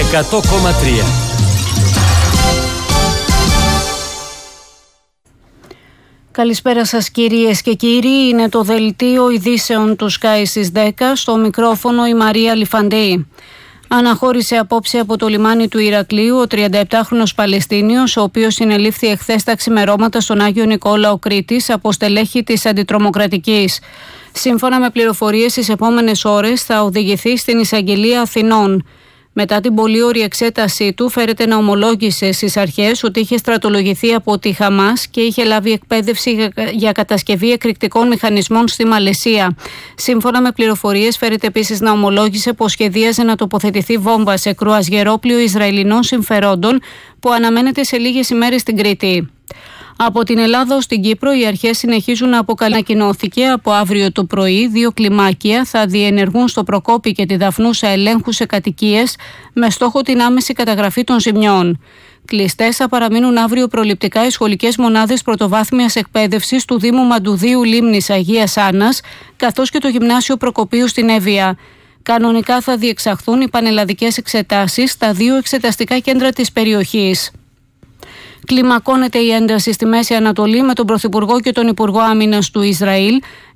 100,3. Καλησπέρα σας κυρίες και κύριοι, είναι το δελτίο ειδήσεων του Sky στις 10, στο μικρόφωνο η Μαρία Λιφαντέη. Αναχώρησε απόψε από το λιμάνι του Ηρακλείου ο 37χρονος Παλαιστίνιος, ο οποίος συνελήφθη εχθές τα ξημερώματα στον Άγιο Νικόλαο Κρήτης από στελέχη της Αντιτρομοκρατικής. Σύμφωνα με πληροφορίες, στις επόμενες ώρες θα οδηγηθεί στην Εισαγγελία Αθηνών. Μετά την πολύωρη εξέτασή του, φέρεται να ομολόγησε στις αρχές ότι είχε στρατολογηθεί από τη Χαμάς και είχε λάβει εκπαίδευση για κατασκευή εκρηκτικών μηχανισμών στη Μαλαισία. Σύμφωνα με πληροφορίες, φέρεται επίσης να ομολόγησε πως σχεδίαζε να τοποθετηθεί βόμβα σε κρουαζιερόπλοιο Ισραηλινών συμφερόντων που αναμένεται σε λίγες ημέρες στην Κρήτη. Από την Ελλάδα ως την Κύπρο, οι αρχές συνεχίζουν να ανακοινώθηκε από αύριο το πρωί 2 κλιμάκια θα διενεργούν στο Προκόπη και τη Δαφνούσα ελέγχους σε κατοικίες με στόχο την άμεση καταγραφή των ζημιών. Κλειστές θα παραμείνουν αύριο προληπτικά οι σχολικές μονάδες πρωτοβάθμιας εκπαίδευσης του Δήμου Μαντουδίου Λίμνης Αγίας Άννας, καθώς και το Γυμνάσιο Προκοπίου στην Εύβοια. Κανονικά θα διεξαχθούν οι πανελλαδικές εξετάσεις στα 2 εξεταστικά κέντρα της περιοχής. Κλιμακώνεται η ένταση στη Μέση Ανατολή με τον Πρωθυπουργό και τον Υπουργό Άμυνας του Ισραήλ